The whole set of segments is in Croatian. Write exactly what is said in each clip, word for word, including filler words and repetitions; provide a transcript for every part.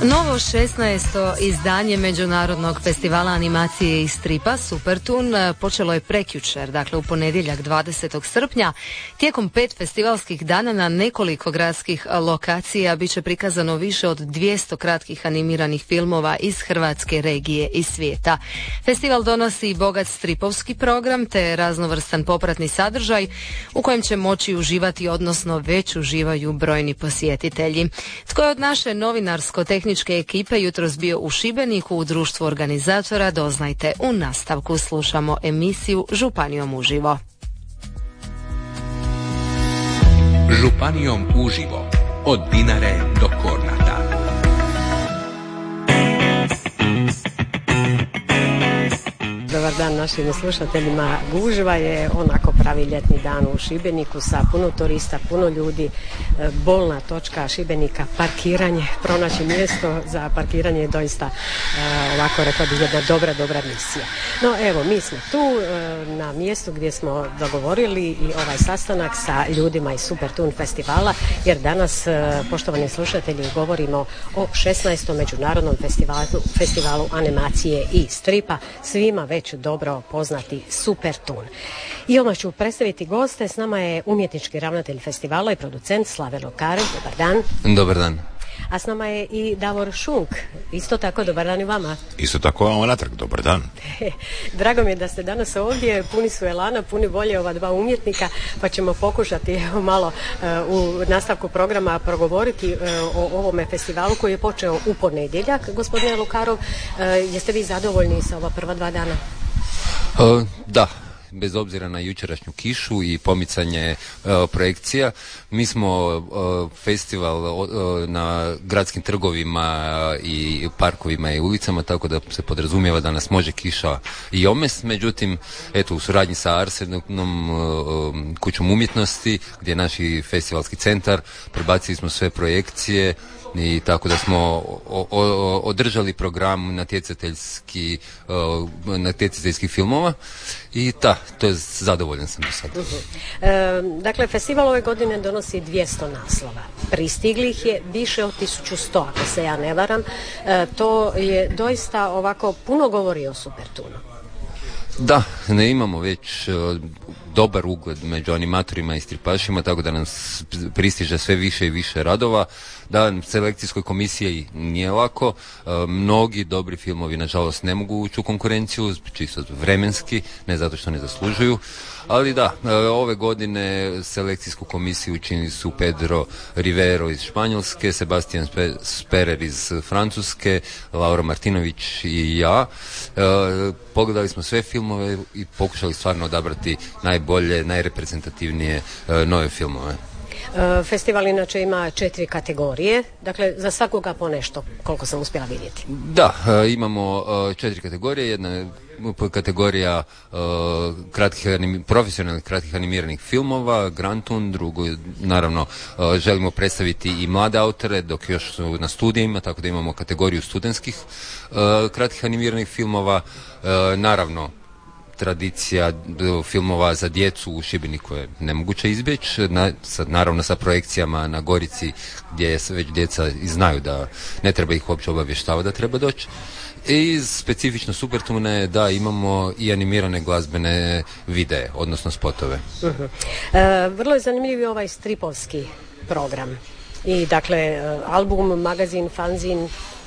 Novo šesnaesto izdanje Međunarodnog festivala animacije i stripa Supertoon počelo je prekjučer, dakle u ponedjeljak dvadesetog srpnja. Tijekom pet festivalskih dana na nekoliko gradskih lokacija bit će prikazano više od dvjesto kratkih animiranih filmova iz Hrvatske, regije i svijeta. Festival donosi bogat stripovski program te raznovrstan popratni sadržaj u kojem će moći uživati, odnosno već uživaju brojni posjetitelji. Tko je od naše novinarsko-tehničke ekipe jutros bio u Šibeniku u društvu organizatora, doznajte u nastavku. Slušamo emisiju Županijom uživo. Županijom uživo, od Dinare do Kornata. Dobar dan našim slušateljima. Gužva je onako pravi ljetni dan u Šibeniku sa puno turista, puno ljudi. Bolna točka Šibenika, parkiranje, pronaći mjesto za parkiranje je doista ovako rekla bih jedna dobra, dobra misija. No evo, mi smo tu na mjestu gdje smo dogovorili i ovaj sastanak sa ljudima iz Supertoon festivala, jer danas, poštovani slušatelji, govorimo o šesnaestom Međunarodnom festivalu, festivalu animacije i stripa, svima već dobro poznati Supertoon. I odmah ću predstaviti goste. S nama je umjetnički ravnatelj festivala i producent Slave Lokarev. Dobar dan. Dobar dan. A s nama je i Davor Šunk. Isto tako, dobar dan i vama. Isto tako vam natrag, dobar dan. Drago mi je da ste danas ovdje, puni su elana, puni volje ova dva umjetnika, pa ćemo pokušati evo, malo uh, u nastavku programa progovoriti uh, o ovome festivalu koji je počeo u ponedjeljak. Gospodine Lukarov, uh, jeste vi zadovoljni sa ova prva dva dana? Uh, da. Bez obzira na jučerašnju kišu i pomicanje uh, projekcija, mi smo uh, festival uh, na gradskim trgovima uh, i parkovima i ulicama, tako da se podrazumijeva da nas može kiša i omest. Međutim, eto, u suradnji sa Arsenom, uh, kućom umjetnosti, gdje je naš festivalski centar, prebacili smo sve projekcije i tako da smo o, o, održali program natjecateljski, uh, natjecateljskih filmova i da, to je, zadovoljan sam do sada. Uh-huh. E, dakle, festival ove godine donosi dvjesto naslova. Pristiglih je više od tisuću sto, ako se ja ne varam. E, to je doista ovako puno govori o Supertoonu. Da, ne imamo već uh, dobar ugled među animatorima i stripašima, tako da nam pristiže sve više i više radova. Da, selekcijskoj komisiji nije lako, uh, mnogi dobri filmovi nažalost ne mogu ući u konkurenciju, čisto vremenski, ne zato što ne zaslužuju, ali da, uh, ove godine selekcijsku komisiju učinili su Pedro Rivero iz Španjolske, Sebastian Sperer iz Francuske, Laura Martinović i ja. Uh, pogledali smo sve filmove i pokušali stvarno odabrati najbolje, najreprezentativnije uh, nove filmove. Festival inače ima četiri kategorije, dakle za svakoga po nešto, koliko sam uspjela vidjeti. Da, imamo četiri kategorije. Jedna je kategorija kratkih, profesionalnih kratkih animiranih filmova, Grantun. Drugo, naravno, želimo predstaviti i mlade autore dok još su na studijima, tako da imamo kategoriju studentskih kratkih animiranih filmova. Naravno, tradicija filmova za djecu u Šibeniku je nemoguće izbjeći, na, sad, naravno sa projekcijama na Gorici gdje se već djeca i znaju da ne treba ih uopće obavještavati da treba doći. I specifično Supertoona je da imamo i animirane glazbene videe, odnosno spotove. Uh-huh. E, vrlo je zanimljiv ovaj stripovski program. I dakle, album, magazin, fanzin.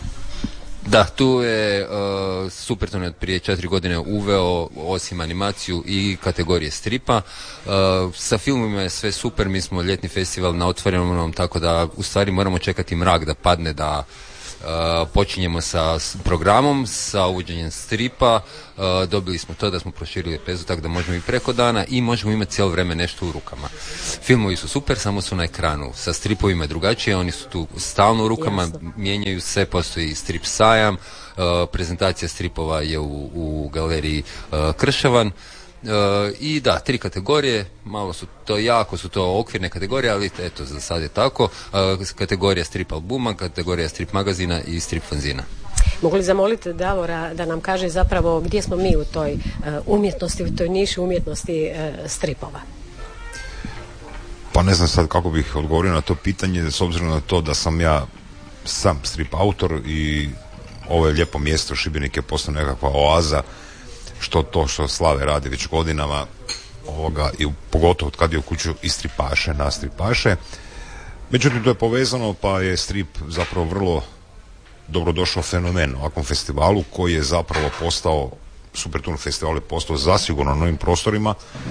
Da, tu je uh, Supertoon od prije četiri godine uveo osim animaciju i kategorije stripa. Uh, sa filmima je sve super, mi smo ljetni festival na otvorenom, tako da u stvari moramo čekati mrak da padne, da Uh, počinjemo sa programom, sa uvođenjem stripa. Uh, dobili smo to da smo proširili lepezu, tako da možemo i preko dana i možemo imati cijelo vrijeme nešto u rukama. Filmovi su super, samo su na ekranu. Sa stripovima je drugačije, oni su tu stalno u rukama, Jasno. Mijenjaju se, postoji strip sajam, uh, prezentacija stripova je u, u galeriji uh, Krševan. Uh, I da, tri kategorije, malo su to, jako su to okvirne kategorije, ali eto, za sad je tako. Uh, kategorija strip albuma, kategorija strip magazina i strip fanzina. Mogu li zamoliti Davora da nam kaže zapravo gdje smo mi u toj uh, umjetnosti, u toj niši umjetnosti uh, stripova? Pa ne znam sad kako bih odgovorio na to pitanje, s obzirom na to da sam ja sam strip autor i ovo je lijepo mjesto, Šibenik je postao nekakva oaza, što to što Slave radi već godinama, ovoga, i pogotovo kad je u kuću i stripaše, na stripaše. Međutim, to je povezano, pa je strip zapravo vrlo dobrodošao fenomen u ovakvom festivalu koji je zapravo postao, Supertun festival je postao zasigurno na novim prostorima,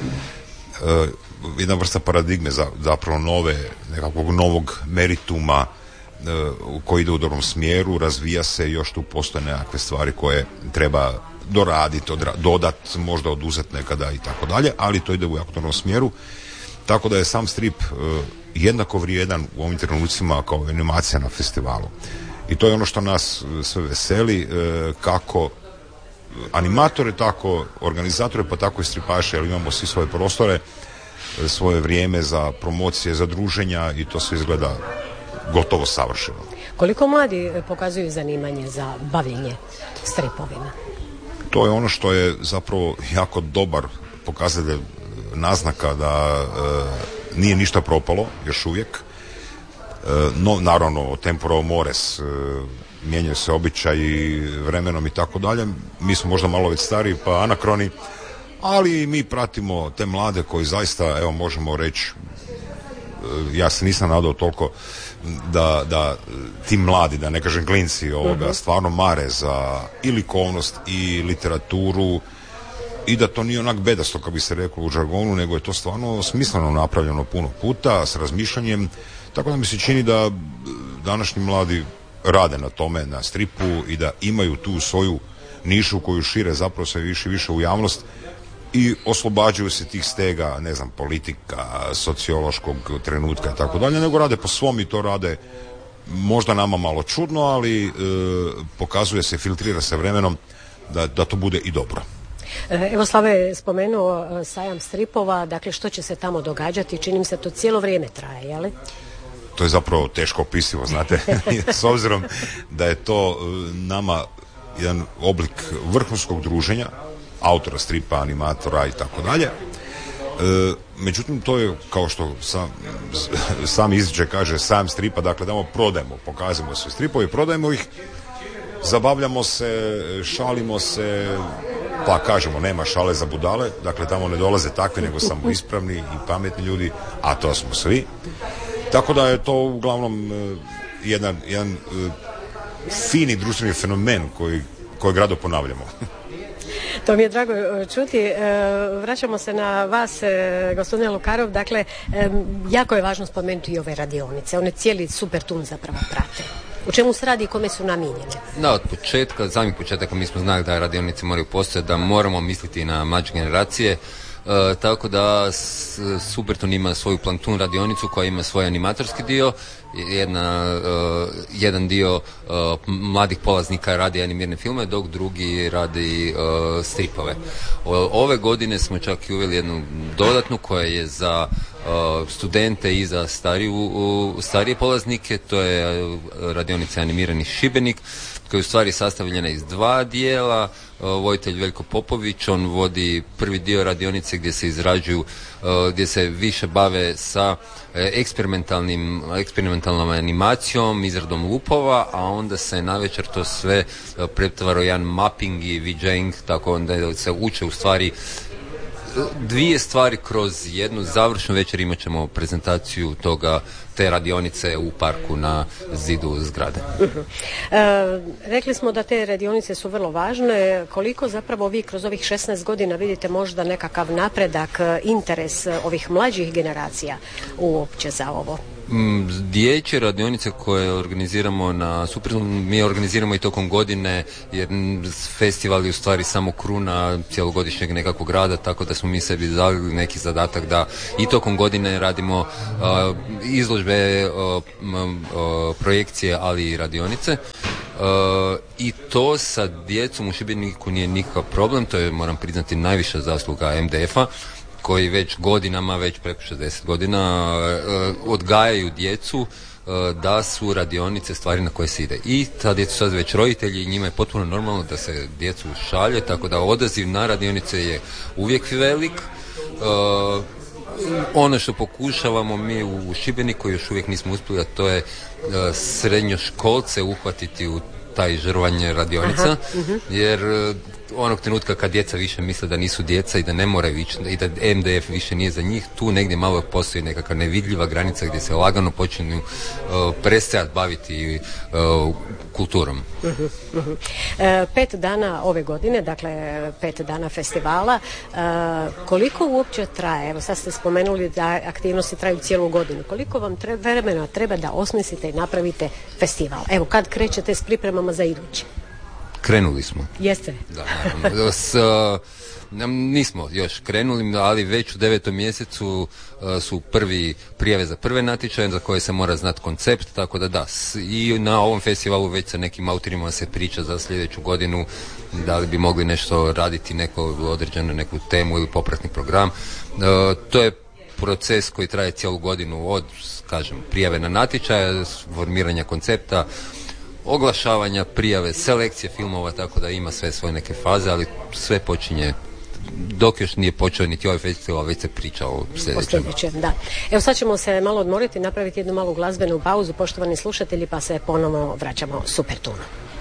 e, jedna vrsta paradigme za, zapravo nove, nekakvog novog merituma e, koji ide u dobrom smjeru, razvija se, još tu postoje nekakve stvari koje treba doraditi, odra- dodat, možda oduzeti nekada i tako dalje, ali to ide u jako dobrom smjeru, tako da je sam strip e, jednako vrijedan u ovim trenucima kao animacija na festivalu. I to je ono što nas sve veseli, e, kako animatore, tako organizatore, pa tako i stripaše, jer imamo svi svoje prostore, svoje vrijeme za promocije, za druženja i to sve izgleda gotovo savršeno. Koliko mladi pokazuju zanimanje za bavljenje stripovima? To je ono što je zapravo jako dobar pokazatelj, naznaka da e, nije ništa propalo još uvijek. E, no, naravno, tempora mores, e, mijenjaju se običaji vremenom i tako dalje. Mi smo možda malo već stariji pa anakroni, ali mi pratimo te mlade koji zaista, evo možemo reći, ja se nisam nadao toliko da, da ti mladi, da ne kažem klinci ovoga, uh-huh. stvarno mare za i likovnost i literaturu i da to nije onak bedasto, kako bi se reklo u žargonu, nego je to stvarno smisleno napravljeno puno puta, s razmišljanjem, tako da mi se čini da današnji mladi rade na tome, na stripu i da imaju tu svoju nišu koju šire zapravo sve više i više u javnost i oslobađaju se tih stega, ne znam, politika, sociološkog trenutka i tako dalje, nego rade po svom i to rade možda nama malo čudno, ali e, pokazuje se, filtrira se vremenom da, da to bude i dobro. Evo, Slave je spomenuo sajam stripova, dakle što će se tamo događati, čini mi se to cijelo vrijeme traje, je li? To je zapravo teško opisivo, znate, s obzirom da je to nama jedan oblik vrhunskog druženja, autora stripa, animatora i tako dalje. Međutim, to je, kao što sam, sam izričaj kaže, sam stripa, dakle, damo, prodajemo, pokazujemo sve stripove, prodajemo ih, zabavljamo se, šalimo se, pa kažemo, nema šale za budale, dakle, tamo ne dolaze takvi, nego samo ispravni i pametni ljudi, a to smo svi. Tako da je to uglavnom jedan, jedan fini društveni fenomen koji, koji rado ponavljamo. To mi je drago čuti. Vraćamo se na vas, gospodine Lukarov. Dakle, jako je važno spomenuti i ove radionice. One cijeli Supertun zapravo prate. U čemu se radi i kome su namijenjene? Da, od početka, samih početaka mi smo znali da radionice moraju postojati, da moramo misliti na mlađe generacije. E, tako da Supertun ima svoju Plankton radionicu koja ima svoj animatorski dio, jedna, uh, jedan dio uh, mladih polaznika radi animirane filme, dok drugi radi uh, stripove. O, ove godine smo čak i uveli jednu dodatnu koja je za uh, studente i za stariju, uh, starije polaznike, to je uh, radionica Animirani Šibenik, koja je u stvari sastavljena iz dva dijela. Voditelj Veljko Popović, on vodi prvi dio radionice gdje se izrađuju, gdje se više bave sa eksperimentalnim, eksperimentalnom animacijom, izradom lupova, a onda se navečer to sve pretvara jedan mapping i VJing, tako onda se uče u stvari dvije stvari kroz jednu završnu večer. Imat ćemo prezentaciju toga, te radionice u parku na zidu zgrade. Uh-huh. E, rekli smo da te radionice su vrlo važne. Koliko zapravo vi kroz ovih šesnaest godina vidite možda nekakav napredak, interes ovih mlađih generacija uopće za ovo? Dječje radionice koje organiziramo na Supertunu, mi organiziramo i tokom godine, jer festival je u stvari samo kruna cjelogodišnjeg nekakvog rada, tako da smo mi sebi dali neki zadatak da i tokom godine radimo uh, izložbe, uh, uh, projekcije, ali i radionice. Uh, I to sa djecom u Šibeniku nije nikakav problem, to je, moram priznati, najviša zasluga em de efa, koji već godinama, već preko šezdeset godina uh, odgajaju djecu uh, da su radionice stvari na koje se ide. I ta djeca su sad već roditelji i njima je potpuno normalno da se djecu šalje, tako da odaziv na radionice je uvijek velik. Uh, ono što pokušavamo mi u Šibeniku još uvijek nismo uspjeli, a to je uh, srednjoškolce uhvatiti u taj žrvanje radionica, aha, uh-huh. jer uh, onog trenutka kad djeca više misle da nisu djeca i da ne moraju ići i da M D F više nije za njih, tu negdje malo postoji nekakva nevidljiva granica gdje se lagano počinju uh, prestajati baviti uh, kulturom. Uh-huh, uh-huh. E, pet dana ove godine, dakle pet dana festivala, e, koliko uopće traje? Evo sad ste spomenuli da aktivnosti traju cijelu godinu. Koliko vam treba, vremena treba da osmislite i napravite festival? Evo, kad krećete s pripremama za idući? Krenuli smo. Jeste? Da, naravno. S, uh, nismo još krenuli, ali već u devetom mjesecu uh, su prvi prijave za prve natječaje za koje se mora znati koncept, tako da da. I na ovom festivalu već sa nekim autorima se priča za sljedeću godinu da li bi mogli nešto raditi, neko određenu neku temu ili popratni program. Uh, to je proces koji traje cijelu godinu od, kažem, prijave na natječaje, formiranja koncepta, oglašavanja, prijave, selekcije filmova, tako da ima sve svoje neke faze, ali sve počinje dok još nije počeo niti ovaj festival, već se priča o sljedećem. O sljedećem, da. Evo sad ćemo se malo odmoriti, napraviti jednu malu glazbenu pauzu, poštovani slušatelji, pa se ponovo vraćamo Supertunu.